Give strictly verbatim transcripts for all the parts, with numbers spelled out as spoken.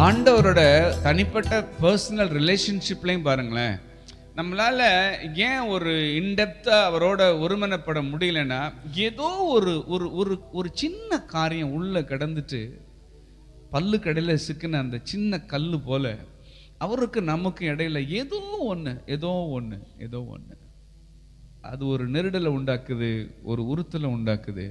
ஆண்டவரோட தனிப்பட்ட பர்சனல் ரிலேஷன்ஷிப்லையும் பாருங்களேன், நம்மளால ஏன் ஒரு இன்டெப்தா அவரோட ஒருமனப்பட முடியலன்னா, ஏதோ ஒரு ஒரு ஒரு ஒரு சின்ன காரியம் உள்ள கடந்துட்டு பல்லு கடையில சிக்கின அந்த சின்ன கல்லு போல அவருக்கு நமக்கு இடையில ஏதோ ஒண்ணு ஏதோ ஒண்ணு ஏதோ ஒண்ணு அது ஒரு நெருடலை உண்டாக்குது, ஒரு உறுத்தலை உண்டாக்குது.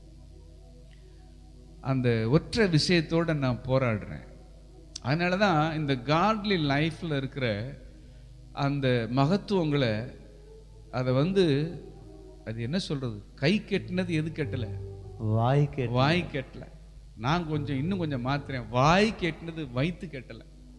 அந்த ஒற்றை விஷயத்தோட நான் போராடுறேன். அதனாலதான் இந்த காட்லி லைஃப்ல இருக்கிற அந்த மகத்துவங்களை அதை வந்து அது என்ன சொல்றது, கை கெட்டினது எது கெட்டல, வாய் கெட்ட வாய் கெட்டல. நான் கொஞ்சம் இன்னும் கொஞ்சம் மாத்துறேன், வாய் கெட்டினது வயிற்று கெட்டல,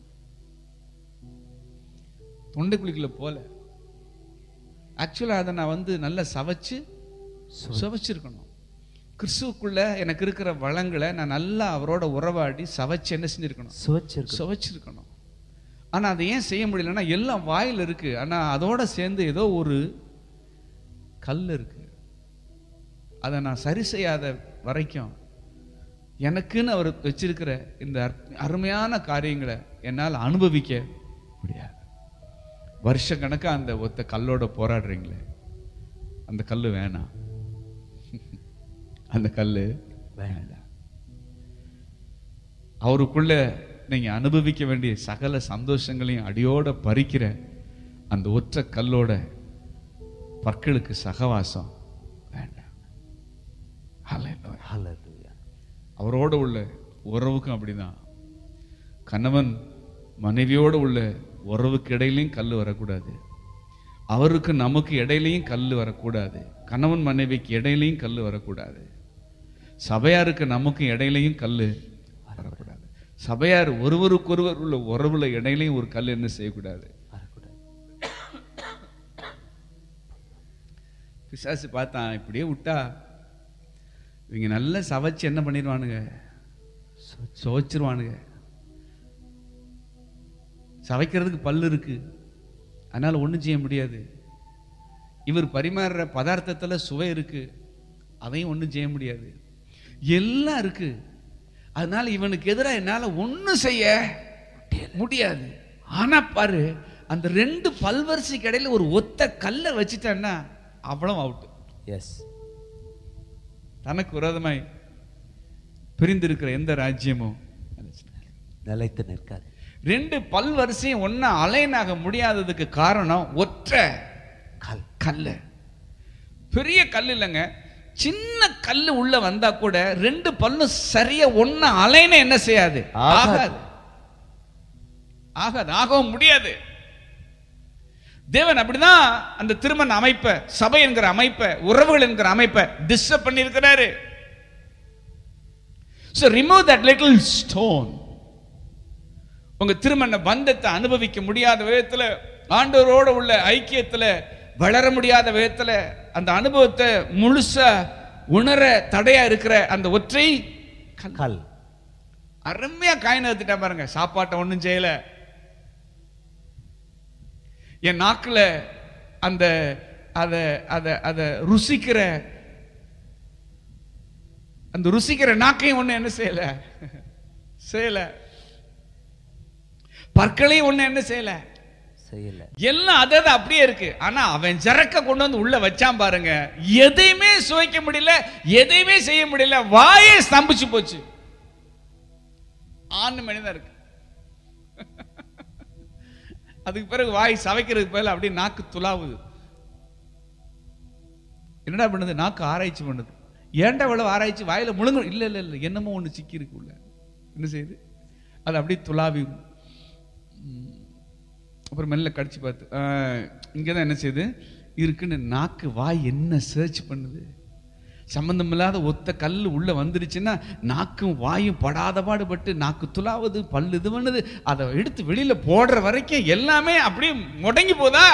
தொண்டை குழிக்குள்ள போல. ஆக்சுவலா அதை நான் வந்து நல்லா சவைச்சு சுவைச்சிருக்கணும். கிறிஸ்துவுக்குள்ள எனக்கு இருக்கிற வளங்களை நான் நல்லா அவரோட உறவாடி சவைச்சு என்ன செஞ்சிருக்கணும், சுவைச்சிருக்கணும். ஆனா அதை ஏன் செய்ய முடியலன்னா, எல்லாம் வாயில் இருக்கு, ஆனா அதோட சேர்ந்து ஏதோ ஒரு கல் இருக்கு. அதை நான் சரி செய்யாத வரைக்கும் எனக்குன்னு அவர் வச்சிருக்கிற இந்த அருமையான காரியங்களை என்னால் அனுபவிக்க முடியாது. வருஷ கணக்கா அந்த ஒத்த கல்லோட போராடுறீங்களே, அந்த கல்லு வேணாம், அந்த கல்லு வேண்டாம். அவருக்குள்ள நீங்க அனுபவிக்க வேண்டிய சகல சந்தோஷங்களையும் அடியோட பறிக்கிற அந்த ஒற்றை கல்லோட பற்களுக்கு சகவாசம் வேண்டாம். அவரோட உள்ள உறவுக்கும் அப்படிதான். கணவன் மனைவியோடு உள்ள உறவுக்கு இடையிலையும் கல் வரக்கூடாது, அவருக்கு நமக்கு இடையிலையும் கல் வரக்கூடாது, கணவன் மனைவிக்கு இடையிலையும் கல் வரக்கூடாது, சபையாருக்கு நமக்கு இடையிலையும் கல் வரக்கூடாது, சபையார் ஒருவருக்கொருவர் உள்ள உறவுல இடையிலையும் ஒரு கல் என்ன செய்யக்கூடாது. பிசாசு பார்த்தான், இப்படியே விட்டா இவங்க நல்ல சவைச்சு என்ன பண்ணிடுவானுங்க, சுவைச்சிருவானுங்க. சவைக்கிறதுக்கு பல்லு இருக்கு, அதனால ஒன்றும் செய்ய முடியாது. இவர் பரிமாறுற பதார்த்தத்துல சுவை இருக்கு, அதையும் ஒன்றும் செய்ய முடியாது. எல்லாம் இருக்கு, அதனால இவனுக்கு எதிராக என்னால ஒன்றும் செய்ய முடியாது. ஆனா பாரு, அந்த ரெண்டு பல்வரிசைக்கு இடையில ஒரு ஒத்த கல்லை வச்சுட்டான்னா அவ்வளவு அவுட். எஸ், தனக்கு விரோதமாய் பிரிந்திருக்கிற எந்த ராஜ்யமும் நிலைத்து நிற்காது. ரெண்டு பல்வரிசையும் ஒன்னா அலைனாக முடியாததுக்கு காரணம் ஒற்றை கல் கல்லு. பெரிய கல் இல்லைங்க, சின்ன கல்லு உள்ள வந்தா கூட ரெண்டு பல்லும் சரியா ஒன்னா அலைன என்ன செய்யாது, ஆகாது ஆகாது ஆகவும் முடியாது. தேவன் அப்படிதான் அந்த திருமண அமைப்பை, சபை என்கிற அமைப்பை, உறவுகள் என்கிற அமைப்பை டிஸ்டர்ப் பண்ணி இருக்கிறாரு. So remove that little stone. உங்க திருமண பந்தத்தை அனுபவிக்க முடியாத விதத்துல, ஆண்டவரோட உள்ள ஐக்கியத்துல வளர முடியாத விதத்துல, அந்த அனுபவத்தை முழுசா உணர தடையா இருக்கிற அந்த ஒற்றை கல் அருமையா காயின எடுத்துட்டா பாருங்க. சாப்பாட்டை ஒண்ணும் செய்யல, என் நாக்குல அந்த அத அத அத ருசிக்கிற அந்த ருசிக்கிற நாக்கையும் ஒண்ணு என்ன செய்யல செய்யல, பற்களையும் ஒண்ணு என்ன செய்யல செய்யல, எல்லாம் அதாவது அப்படியே இருக்கு. ஆனா அவன் ஜரக்க கொண்டு வந்து உள்ள வச்சான் பாருங்க, எதையுமே சுவைக்க முடியல, எதையுமே செய்ய முடியல, வாயே ஸ்தம்பிச்சு போச்சு. ஆண் மனிதன் இருக்கு, அதுக்கு பிறகு வாய் சவைக்கிறதுக்கு பதில் அப்படியே நாக்கு துளாவுது. என்னடா பண்ணுது, நாக்கு ஆராய்ச்சி பண்ணுது. ஏன்டா இவ்வளவு ஆராய்ச்சி, வாயில முழுங்க இல்ல இல்ல இல்ல என்னமோ ஒண்ணு சிக்கி இருக்கு உள்ள, என்ன செய்யுது, அது அப்படியே துளாவி. அப்புறம் மெல்ல கடிச்சு பார்த்து இங்கதான் என்ன செய்யுது இருக்குன்னு நாக்கு வாய் என்ன சர்ச் பண்ணுது. சம்பந்தம் இல்லாத ஒத்த கல் உள்ள வந்துருச்சுன்னா நாக்கும் வாயும் படாத பாடுபட்டு நாக்கு துளாவது, பல்லு இது பண்ணுது, அதை எடுத்து வெளியில போடுற வரைக்கும் எல்லாமே அப்படியே முடங்கி போதா.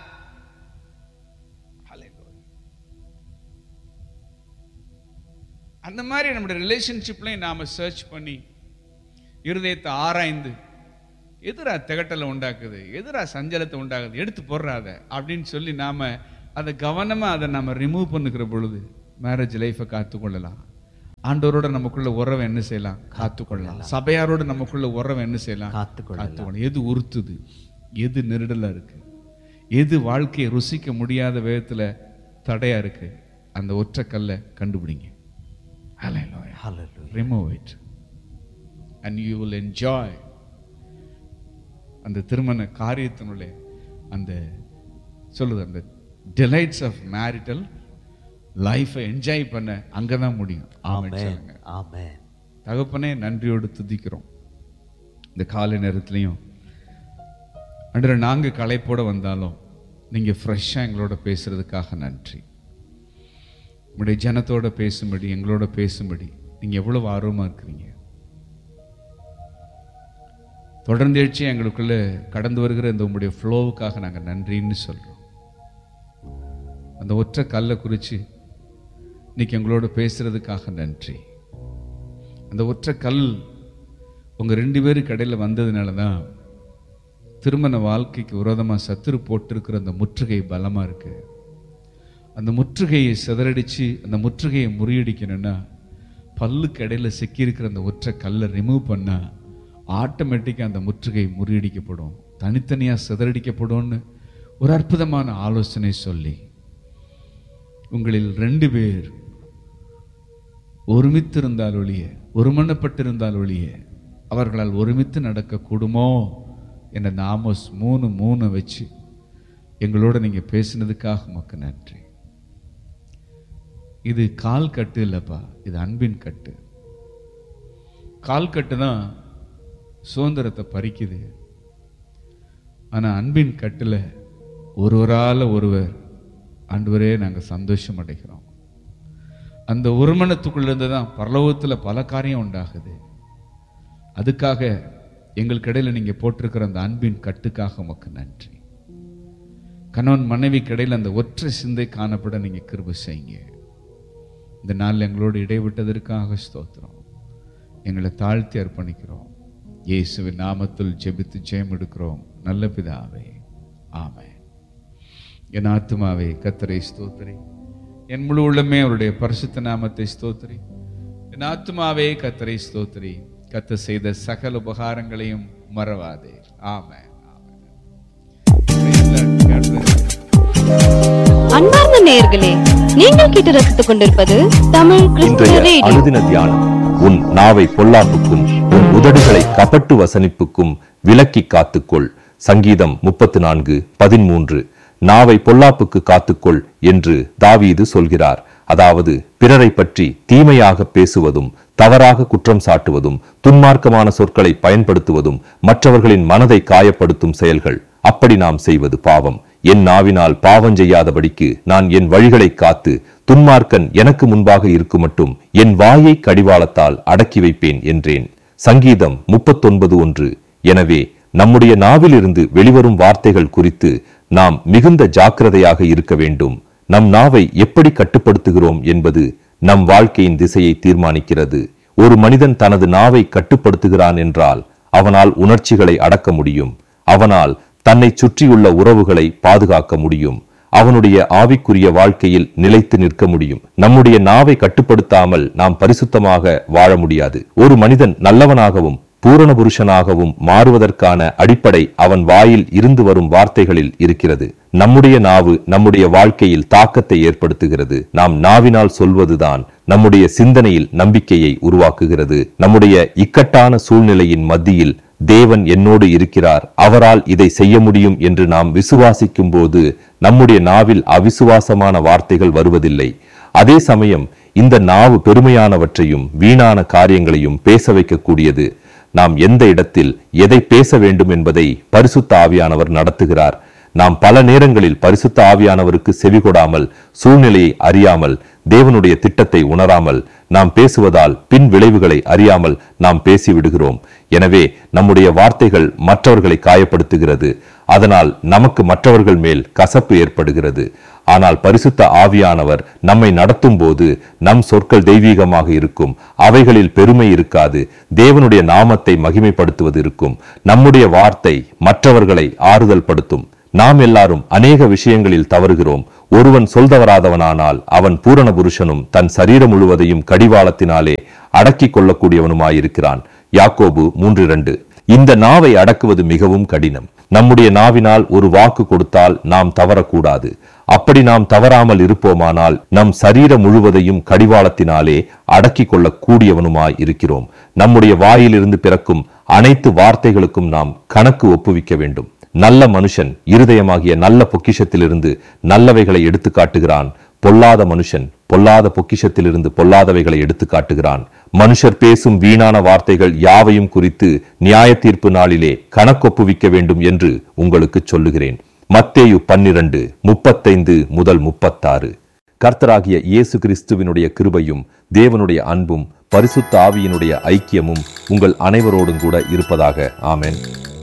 அந்த மாதிரி நம்முடைய ரிலேஷன்ஷிப்லையும் நாம சர்ச் பண்ணி இருதயத்தை ஆராய்ந்து, எதிரா திகட்டலை உண்டாக்குது, எதிரா சஞ்சலத்தை உண்டாக்குது, எடுத்து போடுறாத அப்படின்னு சொல்லி நாம அதை கவனமா அதை நாம ரிமூவ் பண்ணுகிற பொழுது மேரேஜ் லைஃபை காத்து கொள்ளலாம். ஆண்டவரோட நமக்குள்ள உறவை என்ன செய்யலாம்? காத்துக்கொள்ளலாம். சபையாரோட நமக்குள்ள உறவை என்ன செய்யலாம்? காத்துக்கொள்ளலாம். எது உறுத்துது, எது நெருடலா இருக்கு, எது வாழ்க்கையை ருசிக்க முடியாத விதத்துல தடையா இருக்கு, அந்த ஒற்றை கல்லை கண்டுபிடிங்க. Hallelujah. Hallelujah. Remove it and you will enjoy அந்த திருமண காரியத்தினுடைய அந்த சொல்லுது அந்த delights of marital லைஃபை என்ஜாய் பண்ண அங்கதான் முடியும். ஆமென். ஆமென். தகப்பனே, நன்றியோடு துதிக்கிறோம். இந்த காலை நேரத்திலையும் அன்று நாங்க களைப்போட வந்தாலும் நீங்க ஃப்ரெஷ்ஷா எங்களோட பேசுறதுக்காக நன்றி. உங்களுடைய ஜனத்தோட பேசும்படி, எங்களோட பேசும்படி நீங்க எவ்வளவு ஆர்வமா இருக்கிறீங்க. தொடர்ந்து எழுச்சி எங்களுக்குள்ள கடந்து வருகிற இந்த உங்களுடைய ஃப்ளோவுக்காக நாங்க நன்றின்னு சொல்றோம். அந்த ஒற்றை கல்லை குறித்து இன்னைக்கு எங்களோட பேசுறதுக்காக நன்றி. அந்த ஒற்றை கல் உங்க ரெண்டு பேருக்கு இடையில வந்ததுனால தான் திருமண வாழ்க்கைக்கு விரோதமாக சத்துரு போட்டிருக்கிற அந்த முற்றுகை பலமா இருக்கு. அந்த முற்றுகையை சிதறடிச்சு அந்த முற்றுகையை முறியடிக்கணும்னா பல்லுக்கு இடையில சிக்கியிருக்கிற அந்த ஒற்றை கல்லை ரிமூவ் பண்ணா ஆட்டோமேட்டிக்காக அந்த முற்றுகை முறியடிக்கப்படும், தனித்தனியாக சிதறடிக்கப்படும்னு ஒரு அற்புதமான ஆலோசனை சொல்லி உங்களில் ரெண்டு பேர் ஒருமித்திருந்தால் ஒழிய, ஒருமனப்பட்டிருந்தால் ஒழிய அவர்களால் ஒருமித்து நடக்க கூடுமோ என்ற நாமோஸ் மூணு மூணு வச்சு எங்களோட நீங்க பேசினதுக்காக உமக்கு நன்றி. இது கால் கட்டு இல்லப்பா, இது அன்பின் கட்டு. கால் கட்டு தான் சுதந்திரத்தை பறிக்குது. ஆனா அன்பின் கட்டுல ஒருவரால ஒருவர் ஆண்டவரே நாங்க சந்தோஷம் அடைகிறோம். அந்த ஒருமனத்துக்குள்ள இருந்து தான் பரலோகத்துல பல காரியம் உண்டாகுது. அதுக்காக எங்களுக்கு இடையில நீங்க போட்டிருக்கிற அந்த அன்பின் கட்டுக்காக உமக்கு நன்றி. கணவன் மனைவி இடையில அந்த ஒற்றை சிந்தை காணப்பட நீங்க கிருபை செய்யுங்க. இந்த நாள் எங்களோடு இடைவிட்டதற்காக ஸ்தோத்திரம். எங்களை தாழ்த்தி அர்ப்பணிக்கிறோம். இயேசுவின் நாமத்தில் ஜெபித்து ஜெயம் எடுக்கிறோம் நல்ல பிதாவே, ஆமென். என் ஆத்துமாவே கர்த்தரை ஸ்தோத்திரி, என் முழு உள்ளமே அவருடைய பரிசுத்த நாமத்தை ஸ்தோத்திரி. என் ஆத்துமாவே கர்த்தரை ஸ்தோத்திரி, கர்த்தர் செய்த சகல உபகாரங்களையும் மறவாதே. ஆமென். அன்பார்ந்த நேயர்களே, நீங்கள் கேட்டு ரசித்துக் கொண்டிருப்பது தமிழ் கிறிஸ்துவ ரேடியோ. அனுதின தியானம். உன் நாவை பொல்லாப்புக்கும் உன் உதடுகளை கபட்டு வசனிப்புக்கும் விலக்கி காத்துக்கொள். சங்கீதம் முப்பத்து நான்கு பதிமூன்று. நாவை பொல்லாப்புக்கு காத்துக்கொள் என்று தாவீது சொல்கிறார். அதாவது பிறரை பற்றி தீமையாக பேசுவதும், தவறாக குற்றம் சாட்டுவதும், துன்மார்க்கமான சொற்களை பயன்படுத்துவதும் மற்றவர்களின் மனதை காயப்படுத்தும் செயல்கள். அப்படி நாம் செய்வது பாவம். என் நாவினால் பாவம் செய்யாதபடிக்கு நான் என் வழிகளை காத்து துன்மார்க்கன் எனக்கு முன்பாக இருக்கும் மட்டும் என் வாயை கடிவாளத்தால் அடக்கி வைப்பேன் என்றேன். சங்கீதம் முப்பத்தொன்பது ஒன்று. எனவே நம்முடைய நாவிலிருந்து வெளிவரும் வார்த்தைகள் குறித்து நாம் மிகுந்த ஜாக்கிரதையாக இருக்க வேண்டும். நம் நாவை எப்படி கட்டுப்படுத்துகிறோம் என்பது நம் வாழ்க்கையின் திசையை தீர்மானிக்கிறது. ஒரு மனிதன் தனது நாவை கட்டுப்படுத்துகிறான் என்றால் அவனால் உணர்ச்சிகளை அடக்க முடியும். அவனால் தன்னை சுற்றியுள்ள உறவுகளை பாதுகாக்க முடியும். அவனுடைய ஆவிக்குரிய வாழ்க்கையில் நிலைத்து நிற்க முடியும். நம்முடைய நாவை கட்டுப்படுத்தாமல் நாம் பரிசுத்தமாக வாழ முடியாது. ஒரு மனிதன் நல்லவனாகவும் பூரண புருஷனாகவும் மாறுவதற்கான அடிப்படை அவன் வாயில் இருந்து வரும் வார்த்தைகளில் இருக்கிறது. நம்முடைய நாவு நம்முடைய வாழ்க்கையில் தாக்கத்தை ஏற்படுத்துகிறது. நாம் நாவினால் சொல்வதுதான் நம்முடைய சிந்தனையில் நம்பிக்கையை உருவாக்குகிறது. நம்முடைய இக்கட்டான சூழ்நிலையின் மத்தியில் தேவன் என்னோடு இருக்கிறார், அவரால் இதை செய்ய முடியும் என்று நாம் விசுவாசிக்கும் போது நம்முடைய நாவில் அவிசுவாசமான வார்த்தைகள் வருவதில்லை. அதே சமயம் இந்த நாவு பெருமையானவற்றையும் வீணான காரியங்களையும் பேச வைக்கக்கூடியது. நாம் எந்த இடத்தில் எதை பேச வேண்டும் என்பதை பரிசுத்த ஆவியானவர் நடத்துகிறார். நாம் பல நேரங்களில் பரிசுத்த ஆவியானவருக்கு செவிகொடாமல், சூழ்நிலையை அறியாமல், தேவனுடைய திட்டத்தை உணராமல் நாம் பேசுவதால் பின் விளைவுகளை அறியாமல் நாம் பேசிவிடுகிறோம். எனவே நம்முடைய வார்த்தைகள் மற்றவர்களை காயப்படுத்துகிறது. அதனால் நமக்கு மற்றவர்கள் மேல் கசப்பு ஏற்படுகிறது. ஆனால் பரிசுத்த ஆவியானவர் நம்மை நடத்தும் போது நம் சொற்கள் தெய்வீகமாக இருக்கும். அவைகளில் பெருமை இருக்காது. தேவனுடைய நாமத்தை மகிமைப்படுத்துவது இருக்கும். நம்முடைய வார்த்தை மற்றவர்களை ஆறுதல் படுத்தும். நாம் எல்லாரும் அநேக விஷயங்களில் தவறுகிறோம். ஒருவன் சொல்தவராதவனானால் அவன் பூரண புருஷனும் தன் சரீரம் முழுவதையும் கடிவாளத்தினாலே அடக்கிக் கொள்ளக்கூடியவனுமாயிருக்கிறான். யாக்கோபு மூன்று இரண்டு. இந்த நாவை அடக்குவது மிகவும் கடினம். நம்முடைய நாவினால் ஒரு வாக்கு கொடுத்தால் நாம் தவறக்கூடாது. அப்படி நாம் தவறாமல் இருப்போமானால் நம் சரீரம் முழுவதையும் கடிவாளத்தினாலே அடக்கிக் கொள்ளக் கூடியவனுமாய் இருக்கிறோம். நம்முடைய வாயிலிருந்து பிறக்கும் அனைத்து வார்த்தைகளுக்கும் நாம் கணக்கு ஒப்புவிக்க வேண்டும். நல்ல மனுஷன் இருதயமாகிய நல்ல பொக்கிஷத்திலிருந்து நல்லவைகளை எடுத்து காட்டுகிறான். பொல்லாத மனுஷன் பொல்லாத பொக்கிஷத்திலிருந்து பொல்லாதவைகளை எடுத்து காட்டுகிறான். மனுஷர் பேசும் வீணான வார்த்தைகள் யாவையும் குறித்து நியாய தீர்ப்பு நாளிலே கணக்கொப்புவிக்க வேண்டும் என்று உங்களுக்கு சொல்லுகிறேன். மத்தேயு பன்னிரண்டு முப்பத்தைந்து முதல் முப்பத்தாறு. கர்த்தராகிய இயேசு கிறிஸ்துவினுடைய கிருபையும் தேவனுடைய அன்பும் பரிசுத்த ஆவியினுடைய ஐக்கியமும் உங்கள் அனைவரோடும் கூட இருப்பதாக. ஆமென்.